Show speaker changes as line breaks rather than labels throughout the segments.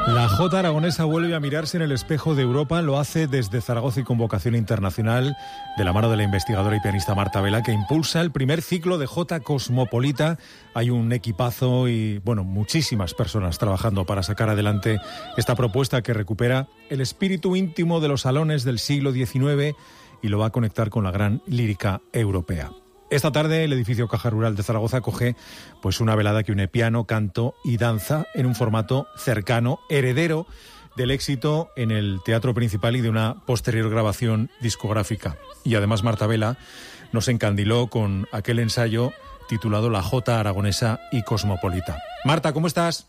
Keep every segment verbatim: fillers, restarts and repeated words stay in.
La Jota aragonesa vuelve a mirarse en el espejo de Europa, lo hace desde Zaragoza y con vocación internacional, de la mano de la investigadora y pianista Marta Vela, que impulsa el primer ciclo de Jota Cosmopolita. Hay un equipazo y, bueno, muchísimas personas trabajando para sacar adelante esta propuesta que recupera el espíritu íntimo de los salones del siglo diecinueve y lo va a conectar con la gran lírica europea. Esta tarde el edificio Caja Rural de Zaragoza acoge pues una velada que une piano, canto y danza en un formato cercano, heredero del éxito en el Teatro Principal y de una posterior grabación discográfica. Y además Marta Vela nos encandiló con aquel ensayo titulado La Jota aragonesa y cosmopolita. Marta, ¿cómo estás?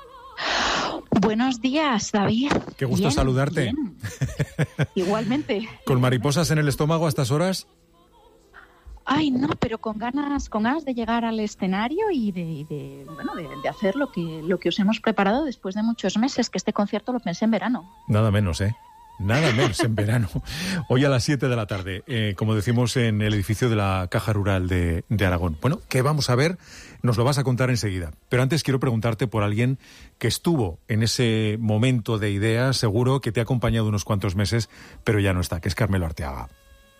Buenos días, David.
Qué gusto bien, saludarte.
Bien. Igualmente.
¿Con mariposas en el estómago a estas horas?
Ay, no, pero con ganas, con ganas de llegar al escenario y de, y de bueno, de, de hacer lo que, lo que os hemos preparado después de muchos meses, que este concierto lo pensé en verano.
Nada menos, ¿eh? Nada menos en verano. Hoy a las siete de la tarde, eh, como decimos, en el edificio de la Caja Rural de, de Aragón. Bueno, ¿qué vamos a ver? Nos lo vas a contar enseguida. Pero antes quiero preguntarte por alguien que estuvo en ese momento de idea, seguro que te ha acompañado unos cuantos meses, pero ya no está, que es Carmelo Arteaga.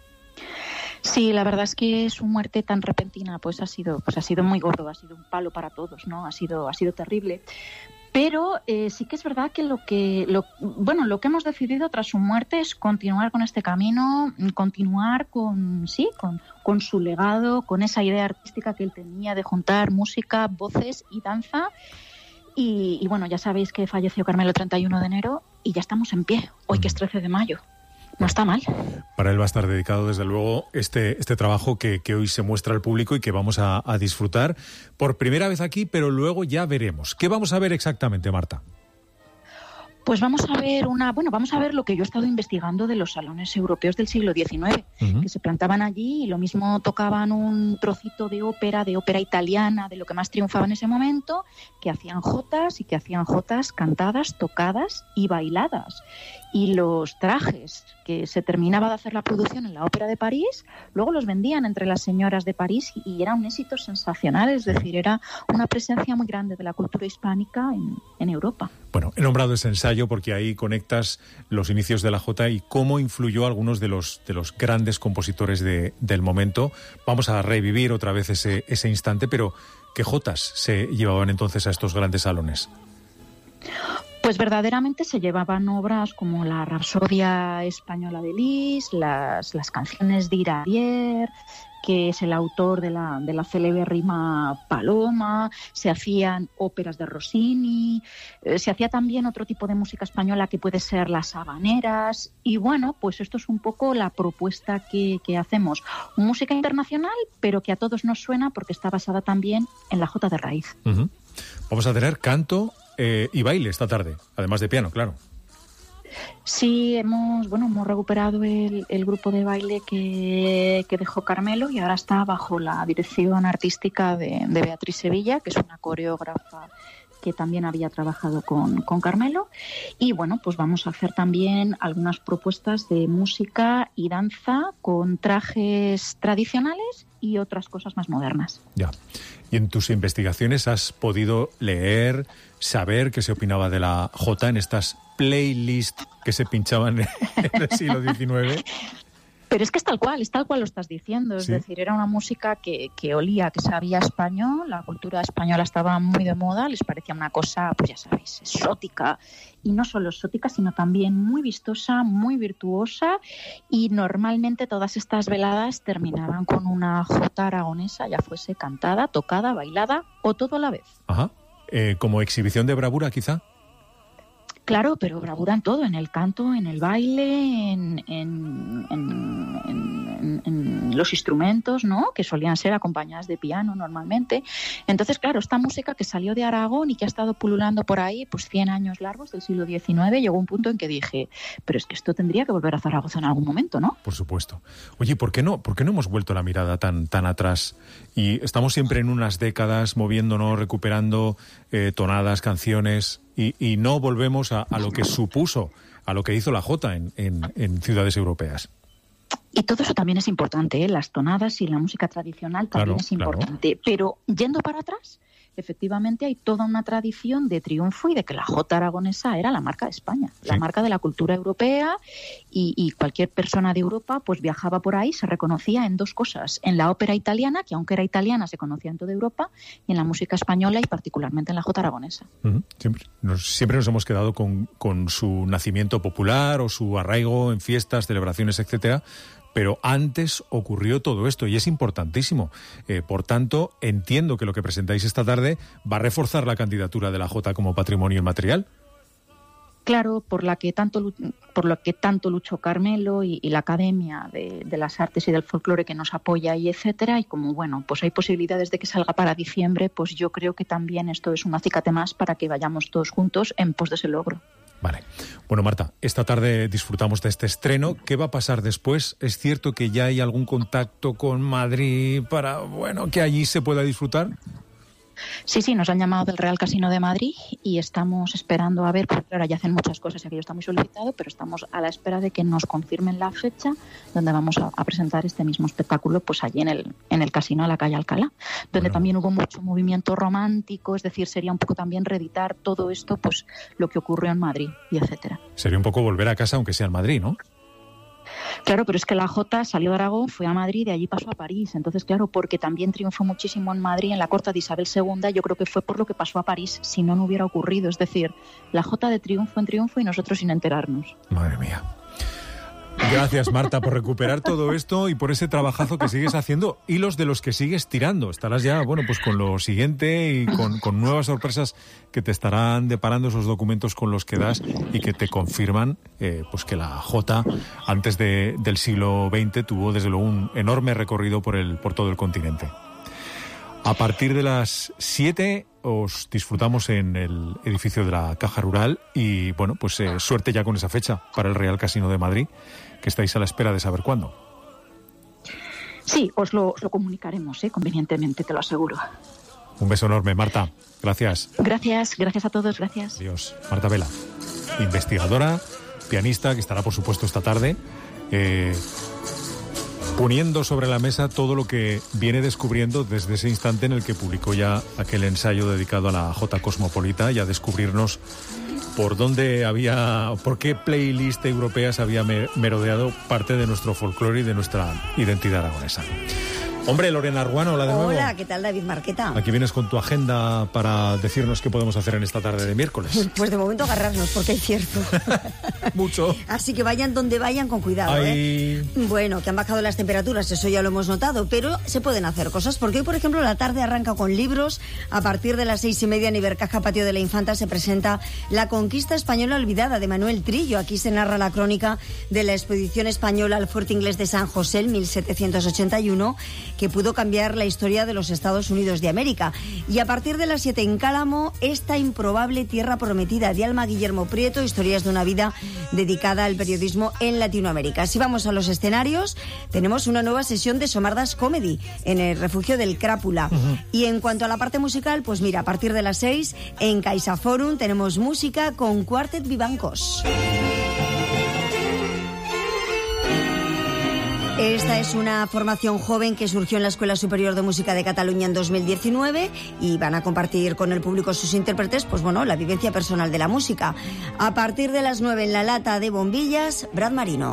Sí, la verdad es que su muerte tan repentina pues ha sido pues ha sido muy gordo, ha sido un palo para todos, ¿no? Ha sido ha sido terrible. Pero eh, sí que es verdad que lo que lo bueno, lo que hemos decidido tras su muerte es continuar con este camino, continuar con sí, con con su legado, con esa idea artística que él tenía de juntar música, voces y danza. Y, y bueno, ya sabéis que falleció Carmelo el treinta y uno de enero y ya estamos en pie, hoy que es trece de mayo. No está mal.
Para él va a estar dedicado, desde luego, este, este trabajo que, que hoy se muestra al público y que vamos a, a disfrutar por primera vez aquí, pero luego ya veremos. ¿Qué vamos a ver exactamente, Marta?
Pues vamos a ver una, bueno, vamos a ver lo que yo he estado investigando de los salones europeos del siglo diecinueve, uh-huh. que se plantaban allí y lo mismo tocaban un trocito de ópera, de ópera italiana, de lo que más triunfaba en ese momento, que hacían jotas y que hacían jotas cantadas, tocadas y bailadas. Y los trajes que se terminaba de hacer la producción en la Ópera de París, luego los vendían entre las señoras de París y era un éxito sensacional, es decir, era una presencia muy grande de la cultura hispánica en, en Europa.
Bueno, he nombrado ese ensayo porque ahí conectas los inicios de la Jota y cómo influyó a algunos de los, de los grandes compositores de, del momento. Vamos a revivir otra vez ese, ese instante, pero ¿qué jotas se llevaban entonces a estos grandes salones?
Pues verdaderamente se llevaban obras como la Rapsodia Española de Lis, las, las canciones de Iradier, que es el autor de la, de la celebérrima Paloma, se hacían óperas de Rossini, eh, se hacía también otro tipo de música española que puede ser las habaneras, y bueno, pues esto es un poco la propuesta que, que hacemos. Música internacional, pero que a todos nos suena porque está basada también en la jota de raíz.
Uh-huh. Vamos a tener canto eh, y baile esta tarde, además de piano, claro.
Sí, hemos bueno hemos recuperado el, el grupo de baile que, que dejó Carmelo y ahora está bajo la dirección artística de, de Beatriz Sevilla, que es una coreógrafa que también había trabajado con, con Carmelo. Y bueno, pues vamos a hacer también algunas propuestas de música y danza con trajes tradicionales y otras cosas más modernas.
Ya. Y en tus investigaciones has podido leer, saber qué se opinaba de la jota en estas playlists que se pinchaban en el siglo diecinueve.
Pero es que es tal cual, es tal cual lo estás diciendo. Es ¿Sí? decir, era una música que, que olía, que sabía español, la cultura española estaba muy de moda, les parecía una cosa, pues ya sabéis, exótica. Y no solo exótica, sino también muy vistosa, muy virtuosa. Y normalmente todas estas veladas terminaban con una jota aragonesa, ya fuese cantada, tocada, bailada o todo a la vez.
Ajá. Eh, ¿Como exhibición de bravura, quizá?
Claro, pero bravura en todo, en el canto, en el baile, en, en, en, en, en los instrumentos, ¿no? Que solían ser acompañadas de piano normalmente. Entonces, claro, esta música que salió de Aragón y que ha estado pululando por ahí, pues cien años largos del siglo diecinueve, llegó un punto en que dije, pero es que esto tendría que volver a Zaragoza en algún momento, ¿no?
Por supuesto. Oye, ¿por qué no, por qué no hemos vuelto la mirada tan, tan atrás? Y estamos siempre en unas décadas moviéndonos, recuperando eh, tonadas, canciones... Y, y no volvemos a, a lo que supuso, a lo que hizo la jota en, en, en ciudades europeas.
Y todo eso también es importante, ¿eh? Las tonadas y la música tradicional también claro, es importante. Claro. Pero yendo para atrás, efectivamente hay toda una tradición de triunfo y de que la jota aragonesa era la marca de España, sí. la marca de la cultura europea, y, y cualquier persona de Europa pues viajaba por ahí, se reconocía en dos cosas, en la ópera italiana, que aunque era italiana se conocía en toda Europa, y en la música española y particularmente en la jota aragonesa.
Uh-huh. Siempre, nos, siempre nos hemos quedado con, con su nacimiento popular o su arraigo en fiestas, celebraciones, etcétera. Pero antes ocurrió todo esto y es importantísimo. Eh, por tanto, entiendo que lo que presentáis esta tarde va a reforzar la candidatura de la jota como patrimonio inmaterial.
Claro, por la que tanto por lo que tanto luchó Carmelo y, y la Academia de, de las Artes y del Folclore que nos apoya y etcétera, y como bueno, pues hay posibilidades de que salga para diciembre, pues yo creo que también esto es un acicate más para que vayamos todos juntos en pos de ese logro.
Vale. Bueno, Marta, esta tarde disfrutamos de este estreno. ¿Qué va a pasar después? ¿Es cierto que ya hay algún contacto con Madrid para, bueno, que allí se pueda disfrutar?
Sí, sí, nos han llamado del Real Casino de Madrid y estamos esperando a ver, porque ahora ya hacen muchas cosas y aquello está muy solicitado, pero estamos a la espera de que nos confirmen la fecha donde vamos a, a presentar este mismo espectáculo, pues allí en el, en el casino de la calle Alcalá, donde bueno. también hubo mucho movimiento romántico, es decir, sería un poco también reeditar todo esto, pues lo que ocurrió en Madrid y etcétera.
Sería un poco volver a casa aunque sea en Madrid, ¿no?
Claro, pero es que la jota salió de Aragón, fue a Madrid y de allí pasó a París. Entonces, claro, porque también triunfó muchísimo en Madrid, en la corte de Isabel segunda, yo creo que fue por lo que pasó a París, si no, no hubiera ocurrido. Es decir, la jota de triunfo en triunfo y nosotros sin enterarnos.
Madre mía. Gracias, Marta, por recuperar todo esto y por ese trabajazo que sigues haciendo, hilos de los que sigues tirando. Estarás ya, bueno, pues con lo siguiente y con, con nuevas sorpresas que te estarán deparando esos documentos con los que das y que te confirman eh, pues que la jota antes de, del siglo veinte tuvo desde luego un enorme recorrido por, el, por todo el continente. A partir de las siete os disfrutamos en el edificio de la Caja Rural y, bueno, pues eh, suerte ya con esa fecha para el Real Casino de Madrid, que estáis a la espera de saber cuándo.
Sí, os lo, os lo comunicaremos, ¿eh? Convenientemente, te lo aseguro.
Un beso enorme, Marta. Gracias.
Gracias, gracias a todos, gracias.
Adiós. Marta Vela, investigadora, pianista, que estará, por supuesto, esta tarde, eh, poniendo sobre la mesa todo lo que viene descubriendo desde ese instante en el que publicó ya aquel ensayo dedicado a la jota cosmopolita y a descubrirnos por dónde había, por qué playlist europea se había merodeado parte de nuestro folclore y de nuestra identidad aragonesa. Hombre, Lorena Arruano, hola de nuevo.
Hola, ¿qué tal, David Marqueta?
Aquí vienes con tu agenda para decirnos qué podemos hacer en esta tarde de miércoles.
Pues de momento agarrarnos, porque hay cierto.
Mucho.
Así que vayan donde vayan con cuidado,
Ay.
¿eh? Bueno, que han bajado las temperaturas, eso ya lo hemos notado, pero se pueden hacer cosas, porque hoy, por ejemplo, la tarde arranca con libros. A partir de las seis y media en Ibercaja Patio de la Infanta se presenta La conquista española olvidada, de Manuel Trillo. Aquí se narra la crónica de la expedición española al fuerte inglés de San José en mil setecientos ochenta y uno, que pudo cambiar la historia de los Estados Unidos de América. Y a partir de las siete en Cálamo, Esta improbable tierra prometida, de Alma Guillermo Prieto, historias de una vida dedicada al periodismo en Latinoamérica. Si vamos a los escenarios, tenemos una nueva sesión de Somardas Comedy en el refugio del Crápula. Uh-huh. Y en cuanto a la parte musical, pues mira, a partir de las seis en CaixaForum tenemos música con Quartet Vivancos. Esta es una formación joven que surgió en la Escuela Superior de Música de Cataluña en dos mil diecinueve y van a compartir con el público sus intérpretes, pues bueno, la vivencia personal de la música. A partir de las nueve en la Lata de Bombillas, Brad Marino.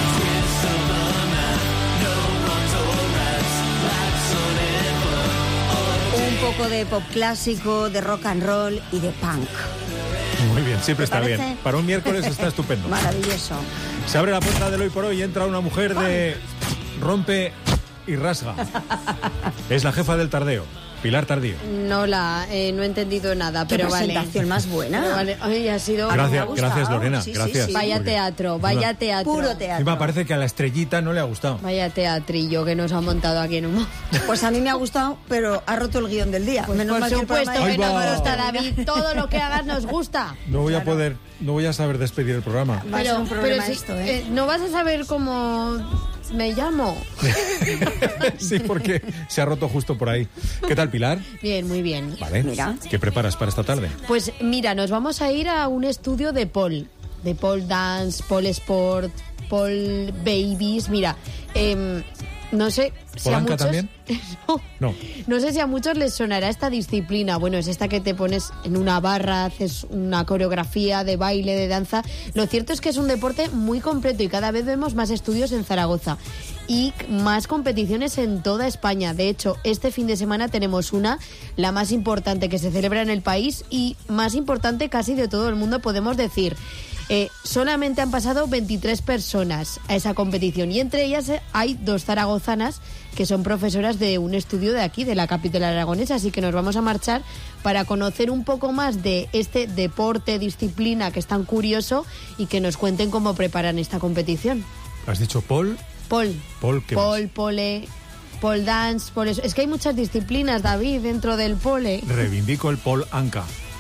Un poco de pop clásico, de rock and roll y de punk.
Muy bien, siempre está parece? bien. Para un miércoles está estupendo.
Maravilloso.
Se abre la puerta del hoy por hoy y entra una mujer de rompe y rasga. Es la jefa del tardeo, Pilar Tardío.
No la, eh, no he entendido nada, pero vale.
Qué presentación más buena.
Pero vale. Ay, ha sido...
Gracias, gracias Lorena, sí, gracias.
Sí, sí. Vaya teatro, vaya teatro.
Puro teatro.
Y me parece que a la estrellita no le ha gustado.
Vaya teatrillo que nos ha montado aquí en un...
Pues a mí me ha gustado, pero ha roto el guión del día.
Pues menos por supuesto que, que nos gusta, David. Todo lo que hagas nos gusta.
No voy
claro.
a poder, no voy a saber despedir el programa.
Va a ser un problema
pero
esto,
si,
¿eh?
¿eh? No vas a saber cómo... Me llamo.
Sí, porque se ha roto justo por ahí. ¿Qué tal, Pilar?
Bien, muy bien.
Vale. Mira. ¿Qué preparas para esta tarde?
Pues mira, nos vamos a ir a un estudio de Paul. De Paul Dance, Paul Sport, Paul Babies. Mira, eh, No sé si a muchos...
también?
no,
no.
No sé si a muchos les sonará esta disciplina. Bueno, es esta que te pones en una barra, haces una coreografía de baile, de danza. Lo cierto es que es un deporte muy completo y cada vez vemos más estudios en Zaragoza y más competiciones en toda España. De hecho, este fin de semana tenemos una, la más importante que se celebra en el país y más importante casi de todo el mundo, podemos decir. Eh, solamente han pasado veintitrés personas a esa competición y entre ellas hay dos zaragozanas que son profesoras de un estudio de aquí, de la capital aragonesa, así que nos vamos a marchar para conocer un poco más de este deporte, disciplina que es tan curioso y que nos cuenten cómo preparan esta competición.
¿Has dicho Paul?
Paul.
Paul, ¿qué
Paul,
más?
pole, pole dance, pole... Es que hay muchas disciplinas, David, dentro del pole.
Reivindico el Paul Anka.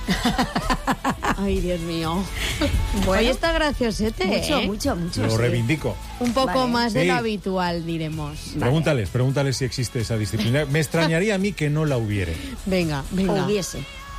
Ay, Dios mío.
Bueno,
Hoy está graciosete,
mucho,
¿eh?
mucho, mucho.
Lo
sí.
reivindico.
Un poco
Vale.
más de
Sí.
lo habitual, diremos.
Pregúntales, pregúntales si existe esa disciplina. Me extrañaría a mí que no la hubiere.
Venga,
O
venga.
hubiese.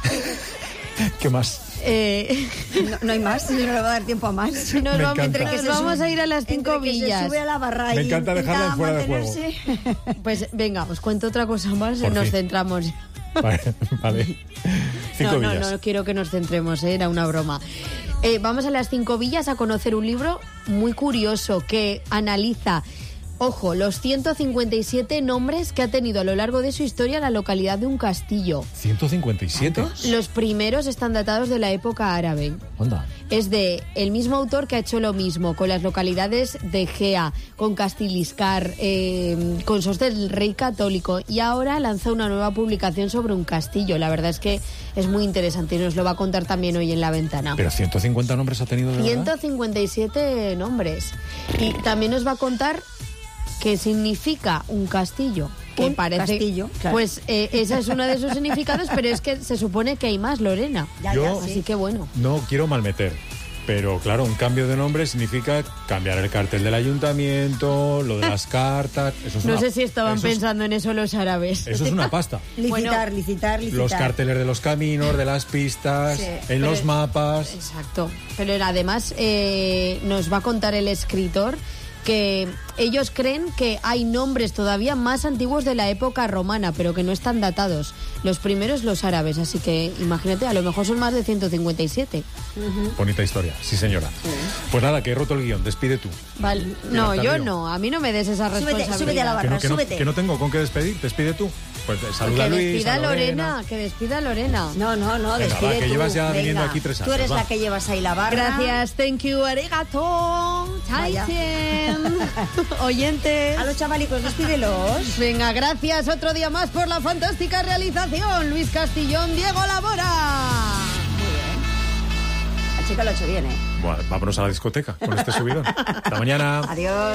¿Qué más?
Eh,
No, no hay más, no le va a dar tiempo a más.
nos
Me
vamos,
encanta.
entre que nos vamos a ir a las cinco
Entre que se
villas.
sube a la barra
Me
y
encanta dejarla
intenta
fuera de juego.
mantenerse.
Pues venga, os cuento otra cosa más y
Por
nos
fin.
centramos.
Vale. vale. Cinco
No, no,
villas.
no quiero que nos centremos, ¿eh? Era una broma. Eh, vamos a las cinco villas a conocer un libro muy curioso que analiza, ojo, los ciento cincuenta y siete nombres que ha tenido a lo largo de su historia la localidad de un castillo.
ciento cincuenta y siete.
Los primeros están datados de la época árabe.
Onda.
Es de el mismo autor que ha hecho lo mismo con las localidades de Gea, con Castiliscar, eh, con Sos del Rey Católico y ahora lanza una nueva publicación sobre un castillo. La verdad es que es muy interesante y nos lo va a contar también hoy en La Ventana.
Pero ciento cincuenta nombres ha tenido de verdad.
ciento cincuenta y siete nombres. Y también nos va a contar qué significa un castillo. Que
Un
parece,
castillo, claro.
Pues eh, esa es uno de sus significados, pero es que se supone que hay más, Lorena.
Ya,
Yo-
ya, sí.
Así que bueno.
No quiero malmeter, pero claro, un cambio de nombre significa cambiar el cartel del ayuntamiento, lo de las cartas. Eso es
No
una-
sé si estaban
eso es-
pensando en eso los árabes.
Eso es una pasta.
Licitar,
Bueno,
licitar, licitar.
Los carteles de los caminos, de las pistas,
Sí,
en
pero-
los mapas.
Exacto. Pero era- además eh, nos va a contar el escritor que ellos creen que hay nombres todavía más antiguos de la época romana, pero que no están datados. Los primeros los árabes, así que imagínate, a lo mejor son más de ciento cincuenta y siete.
Bonita historia, sí señora. Pues nada, que he roto el guión, despide tú.
Vale. No,
Buenas
yo
tardes.
no, a mí no me des esa
Súbete,
responsabilidad.
súbete a la
Que
barra,
no, que, no,
súbete.
que no tengo con qué despedir, despide tú. Pues eh, saluda a
Que
Luis,
despida
a
Lorena.
Lorena.
que despida Lorena.
No, no, no,
Venga,
despide
va, que
tú.
llevas ya
Venga,
viniendo aquí tres
Tú
años,
eres
va.
la que llevas ahí la barra.
Gracias, thank you, arigato,
Vaya.
taisen. Oyentes.
A los chavalicos, despídelos.
Venga, gracias otro día más por la fantástica realización. Luis Castillón, Diego Labora.
La chica lo ha hecho bien, ¿eh?
Bueno, vámonos a la discoteca con este subidón. Hasta mañana.
Adiós.